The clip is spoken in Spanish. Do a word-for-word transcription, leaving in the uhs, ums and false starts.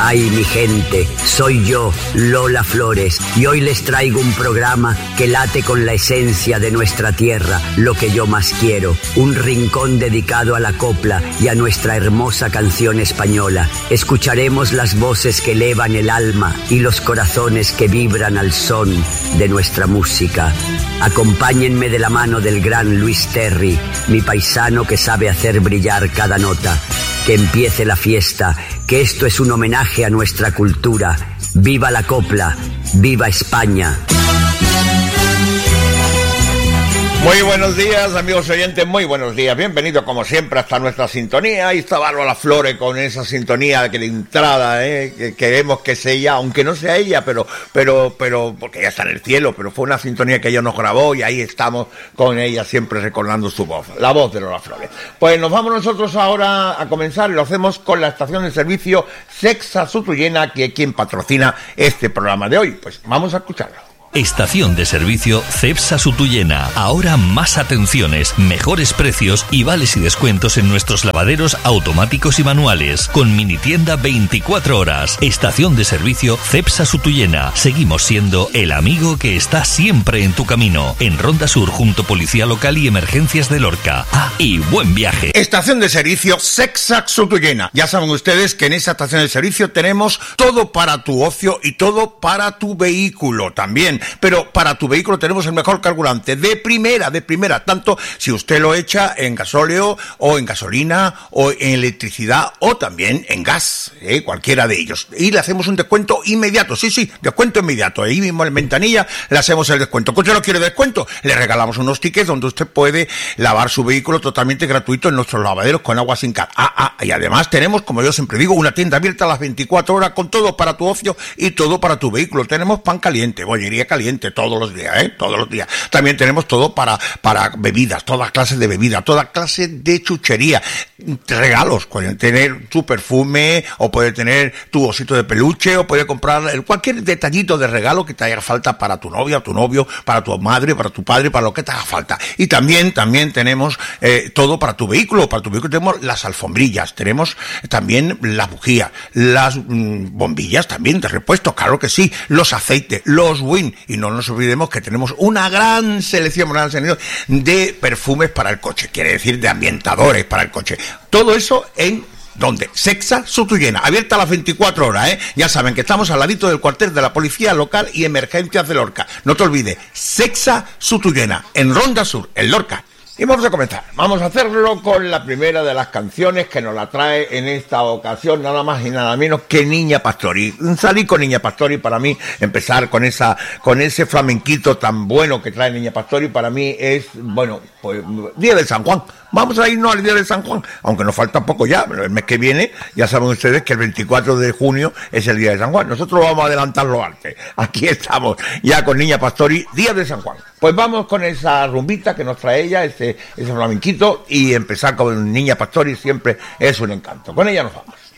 Ay, mi gente, soy yo, Lola Flores, y hoy les traigo un programa que late con la esencia de nuestra tierra, lo que yo más quiero, un rincón dedicado a la copla y a nuestra hermosa canción española. Escucharemos las voces que elevan el alma y los corazones que vibran al son de nuestra música. Acompáñenme de la mano del gran Luis Terry, mi paisano que sabe hacer brillar cada nota. Que empiece la fiesta, que esto es un homenaje a nuestra cultura. ¡Viva la copla! ¡Viva España! Muy buenos días, amigos oyentes, muy buenos días. Bienvenido, como siempre, hasta nuestra sintonía. Ahí está Bárbara Flores con esa sintonía que de entrada, eh, que queremos que sea ella, aunque no sea ella, pero, pero, pero, porque ella está en el cielo, pero fue una sintonía que ella nos grabó y ahí estamos con ella siempre recordando su voz, la voz de Lola Flores. Pues nos vamos nosotros ahora a comenzar y lo hacemos con la estación de servicio Cepsa Sutuyena, que es quien patrocina este programa de hoy. Pues vamos a escucharlo. Estación de servicio Cepsa Sutuyena. Ahora más atenciones, mejores precios y vales y descuentos en nuestros lavaderos automáticos y manuales. Con mini tienda veinticuatro horas. Estación de servicio Cepsa Sutuyena. Seguimos siendo el amigo que está siempre en tu camino. En Ronda Sur, junto Policía Local y Emergencias de Lorca. Ah, y buen viaje. Estación de servicio Cepsa Sutuyena. Ya saben ustedes que en esta estación de servicio tenemos todo para tu ocio y todo para tu vehículo también. Pero para tu vehículo tenemos el mejor carburante, de primera, de primera, tanto si usted lo echa en gasóleo o en gasolina o en electricidad o también en gas, ¿eh? Cualquiera de ellos. Y le hacemos un descuento inmediato, sí, sí, descuento inmediato. Ahí mismo en Ventanilla le hacemos el descuento. ¿Que usted no quiere descuento? Le regalamos unos tickets donde usted puede lavar su vehículo totalmente gratuito en nuestros lavaderos con agua sin cal. Ah, ah, y además tenemos, como yo siempre digo, una tienda abierta a las veinticuatro horas con todo para tu ocio y todo para tu vehículo. Tenemos pan caliente, bollería caliente todos los días, ¿eh? Todos los días. También tenemos todo para, para bebidas, todas clases de bebidas, toda clase de chuchería, regalos. Pueden tener tu perfume, o puede tener tu osito de peluche, o puede comprar cualquier detallito de regalo que te haga falta para tu novia, tu novio, para tu madre, para tu padre, para lo que te haga falta. Y también, también tenemos eh, todo para tu vehículo. Para tu vehículo tenemos las alfombrillas, tenemos también las bujías, las mm, bombillas también de repuesto, claro que sí, los aceites, los Win, y no nos olvidemos que tenemos una gran selección, una gran selección de perfumes para el coche, quiere decir de ambientadores para el coche. Todo eso en ¿dónde? Cepsa Sutuyena, abierta a las veinticuatro horas, ¿eh? Ya saben que estamos al ladito del cuartel de la Policía Local y Emergencias de Lorca. No te olvides, Cepsa Sutuyena, en Ronda Sur, en Lorca. Y vamos a comenzar. Vamos a hacerlo con la primera de las canciones que nos la trae en esta ocasión, nada más y nada menos que Niña Pastori. Salí con Niña Pastori, para mí, empezar con esa, con ese flamenquito tan bueno que trae Niña Pastori, para mí es, bueno, pues, Día de San Juan. Vamos a irnos al Día de San Juan, aunque nos falta poco ya, pero el mes que viene, ya saben ustedes que el veinticuatro de junio es el Día de San Juan. Nosotros vamos a adelantarlo antes. Aquí estamos, ya con Niña Pastori, Día de San Juan. Pues vamos con esa rumbita que nos trae ella, ese, ese flamenquito, y empezar con Niña Pastori siempre es un encanto. Con ella nos vamos.